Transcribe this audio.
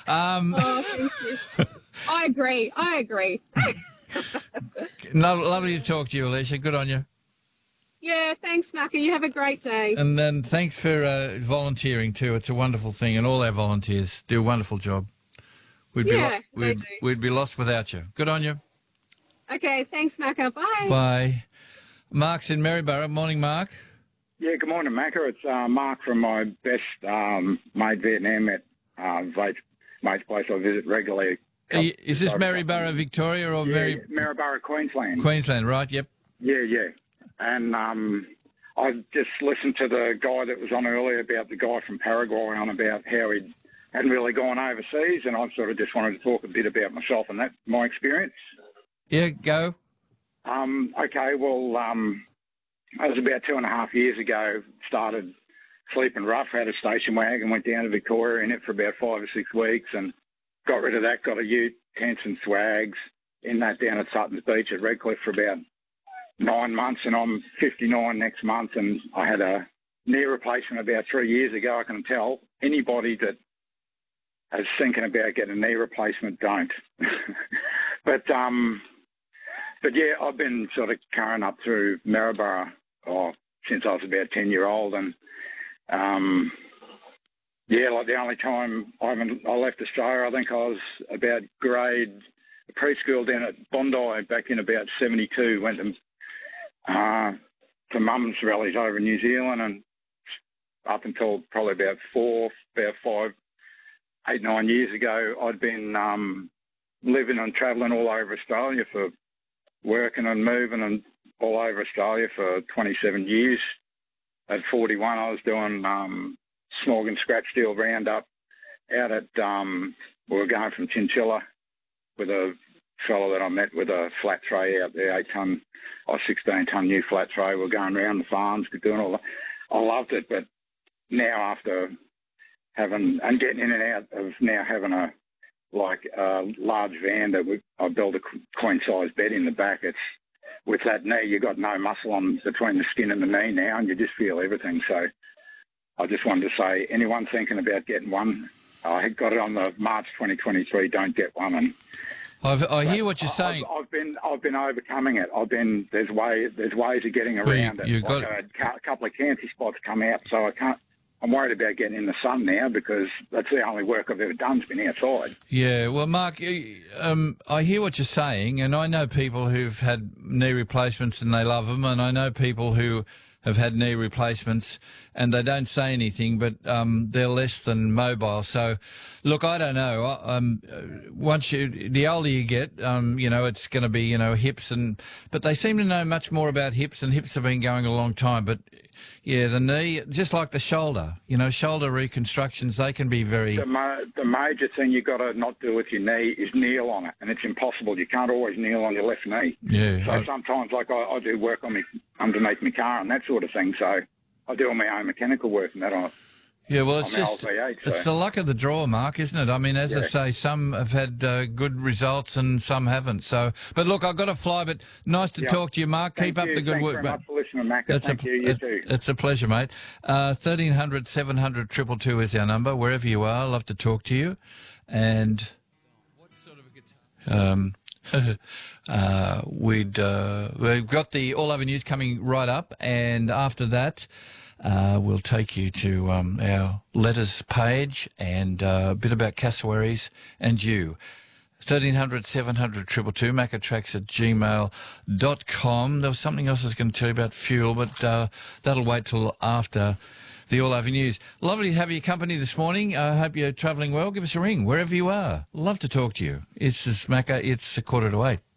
Oh, thank you. I agree. Lovely to talk to you, Alicia. Good on you. Yeah, thanks, Macca. You have a great day. And then thanks for volunteering too. It's a wonderful thing, and all our volunteers do a wonderful job. We'd be lost without you. Good on you. Okay, thanks, Macca. Bye. Bye. Mark's in Maryborough. Morning, Mark. Yeah, good morning, Macca. It's Mark from my best mate, Vietnam, at mate's place I visit regularly. Is this Maryborough, Victoria, or Maryborough, Queensland? Queensland, right? Yep. Yeah. And I just listened to the guy that was on earlier about the guy from Paraguay on about how he hadn't really gone overseas, and I sort of just wanted to talk a bit about myself and my experience. Yeah, go. Okay, well, I was about 2.5 years ago, started sleeping rough, had a station wagon, went down to Victoria in it for about 5 or 6 weeks and got rid of that, got a ute, tents and swags, in that down at Sutton's Beach at Redcliffe for about 9 months, and I'm 59 next month, and I had a knee replacement about 3 years ago. I can tell anybody that is thinking about getting a knee replacement, don't. But yeah, I've been sort of carrying up through Maryborough since I was about 10-year-old, and like the only time I left Australia, I think I was about grade preschool down at Bondi back in about 72. Went to mum's rallies over in New Zealand, and up until probably about 5, 8, 9 years ago, I'd been living and travelling all over Australia for working and moving and all over Australia for 27 years. At 41, I was doing smog and scratch steel roundup out at, we were going from Chinchilla with a fellow that I met with a flat tray out there, 8-ton or 16-ton new flat tray. We were going around the farms, doing all that. I loved it, but now after having and getting in and out of now having a large van that I built a queen-size bed in the back, it's with that knee, you got no muscle on between the skin and the knee now, and you just feel everything. So I just wanted to say, anyone thinking about getting one, I got it on the March 2023. Don't get one. And I hear what you're saying. I've been overcoming it. There's ways of getting around it. A couple of cancer spots come out, so I can't. I'm worried about getting in the sun now because that's the only work I've ever done has been outside. Yeah, well, Mark, I hear what you're saying, and I know people who've had knee replacements and they love them, and I know people who have had knee replacements and they don't say anything, but they're less than mobile. So, look, I don't know. The older you get, it's going to be, hips but they seem to know much more about hips, and hips have been going a long time. But yeah, the knee, just like the shoulder, shoulder reconstructions, they can be very. The major thing you got to not do with your knee is kneel on it, and it's impossible. You can't always kneel on your left knee. Yeah. So sometimes, I do work on underneath my car and that sort of thing. So I do all my own mechanical work and that on it. Yeah, well, it's the luck of the draw, Mark, isn't it? I mean, as I say, some have had good results and some haven't. So, but look, I've got to fly, but nice to talk to you, Mark. Keep up the good work. Thanks very much for listening, Macca. Thank you. You too. It's a pleasure, mate. 1300 700 222 is our number. Wherever you are, I'd love to talk to you. And what sort of a guitar? We've got the All Over News coming right up, and after that, we'll take you to our letters page and a bit about cassowaries and you. 1300 700 222, maccatracks@gmail.com. There was something else I was going to tell you about fuel, but that'll wait till after the All Over News. Lovely to have your company this morning. I hope you're travelling well. Give us a ring wherever you are. Love to talk to you. It's Macca. It's 7:45.